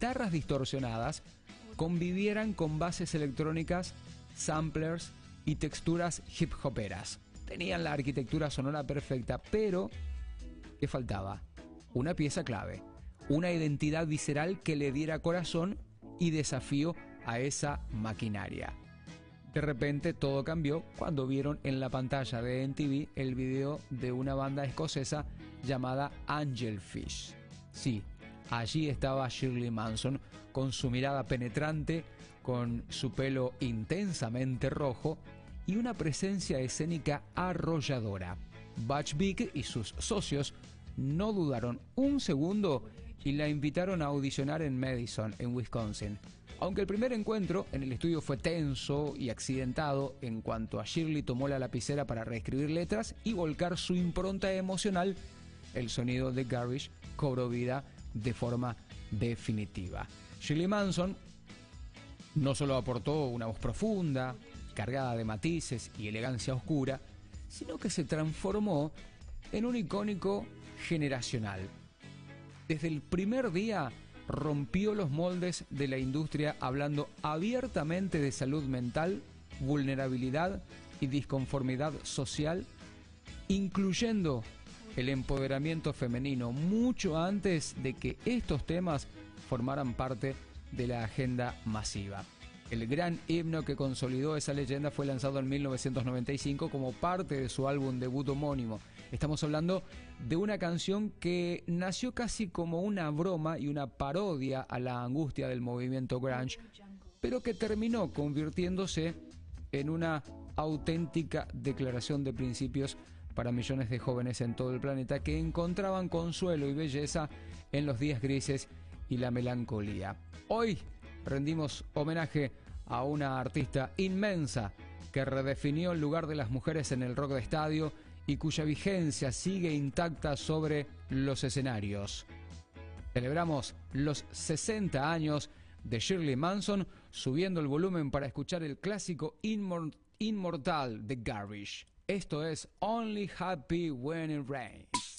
guitarras distorsionadas convivieran con bases electrónicas, samplers y texturas hip hoperas. Tenían la arquitectura sonora perfecta, pero ¿qué faltaba? Una pieza clave, una identidad visceral que le diera corazón y desafío a esa maquinaria. De repente todo cambió cuando vieron en la pantalla de MTV el video de una banda escocesa llamada Angelfish. Sí, allí estaba Shirley Manson con su mirada penetrante, con su pelo intensamente rojo y una presencia escénica arrolladora. Butch Vig y sus socios no dudaron un segundo y la invitaron a audicionar en Madison, en Wisconsin. Aunque el primer encuentro en el estudio fue tenso y accidentado en cuanto a Shirley tomó la lapicera para reescribir letras y volcar su impronta emocional, el sonido de Garbage cobró vida de forma definitiva. Shirley Manson no solo aportó una voz profunda, cargada de matices y elegancia oscura, sino que se transformó en un icónico generacional. Desde el primer día rompió los moldes de la industria hablando abiertamente de salud mental, vulnerabilidad y disconformidad social, incluyendo el empoderamiento femenino mucho antes de que estos temas formaran parte de la agenda masiva. El gran himno que consolidó esa leyenda fue lanzado en 1995 como parte de su álbum debut homónimo. Estamos hablando de una canción que nació casi como una broma y una parodia a la angustia del movimiento grunge, pero que terminó convirtiéndose en una auténtica declaración de principios para millones de jóvenes en todo el planeta que encontraban consuelo y belleza en los días grises y la melancolía. Hoy rendimos homenaje a una artista inmensa que redefinió el lugar de las mujeres en el rock de estadio y cuya vigencia sigue intacta sobre los escenarios. Celebramos los 60 años de Shirley Manson subiendo el volumen para escuchar el clásico inmortal de Garbage. Esto es Only Happy When It Rains.